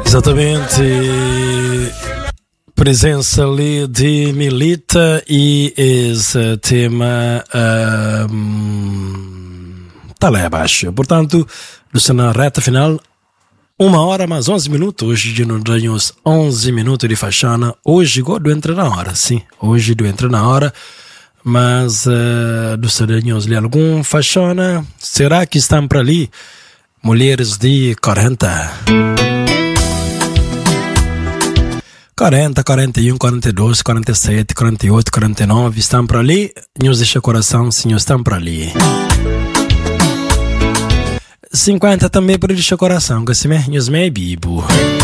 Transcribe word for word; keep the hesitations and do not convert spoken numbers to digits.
Exatamente. Presença ali de Milita e esse tema está um, lá abaixo. Portanto, na reta final, uma hora mais onze minutos. Hoje não temos onze minutos de faxana. Hoje do entra na hora, sim. Hoje do entra na hora. Mas uh, do temos ali algum faxana. Será que estão para ali mulheres de quarenta? quarenta, quarenta e um, quarenta e dois, quarenta e sete, quarenta e oito, quarenta e nove estão para ali. Nos deixa coração, sim, estão para ali. cinquenta também para deixar coração, que se me, nos me é bibo.